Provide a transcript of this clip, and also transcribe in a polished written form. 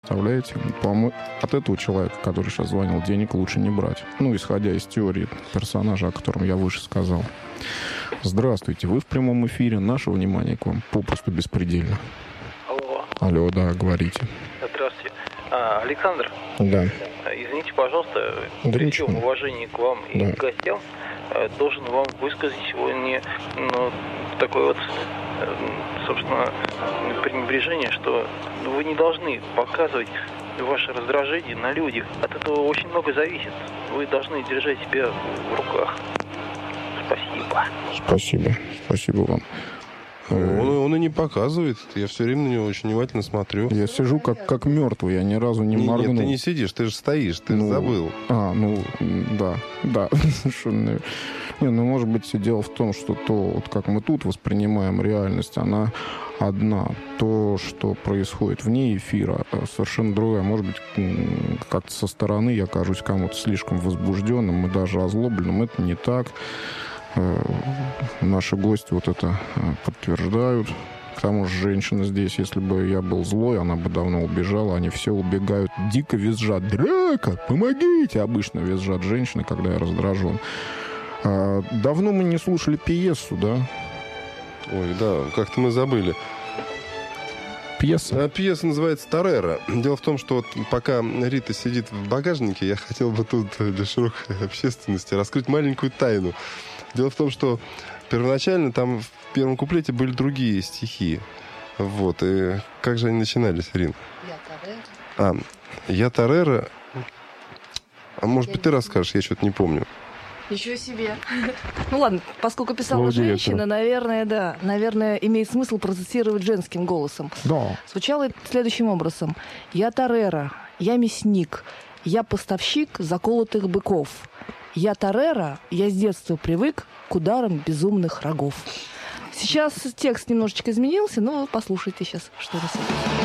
Представляете? По-моему, от этого человека, который сейчас звонил, денег лучше не брать. Ну, исходя из теории персонажа, о котором я выше сказал. Здравствуйте, вы в прямом эфире. Наше внимание к вам попросту беспредельно. Алло. Алло, да, говорите. Здравствуйте. Александр? Да. Извините, пожалуйста, Да при ничего. всем уважении к вам и Да. к гостям, должен вам высказать сегодня такое вот, собственно, пренебрежение, что вы не должны показывать ваше раздражение на людях. От этого очень много зависит. Вы должны держать себя в руках. Спасибо. Спасибо. Спасибо вам. Он и не показывает. Я все время на него очень внимательно смотрю. Я сижу как мертвый, я ни разу не моргнул. Нет, ты не сидишь, ты же стоишь, ты забыл. Да. Не, может быть, дело в том, что вот как мы тут воспринимаем реальность, она одна. То, что происходит вне эфира, совершенно другое. Может быть, как-то со стороны я кажусь кому-то слишком возбужденным и даже озлобленным. Это не так. Наши гости вот это подтверждают. К тому же женщина здесь, если бы я был злой, она бы давно убежала. Они все убегают, дико визжат. Драка, помогите! Обычно визжат женщины, когда я раздражен. Давно мы не слушали пьесу, да? Ой, да, как-то мы забыли. Пьеса? Пьеса называется «Тореро». Дело в том, что вот пока Рита сидит в багажнике, я хотел бы тут для широкой общественности раскрыть маленькую тайну. Дело в том, что первоначально там в первом куплете были другие стихи. Вот. И как же они начинались, Рин? «Я Тореро». А может быть, ты расскажешь? Я что-то не помню. Ничего себе. Ну ладно, поскольку писала женщина, наверное, имеет смысл процитировать женским голосом. Да. Звучало это следующим образом. «Я Тореро, я мясник, я поставщик заколотых быков. Я Тореро, я с детства привык к ударам безумных рогов». Сейчас текст немножечко изменился, но послушайте сейчас, что это.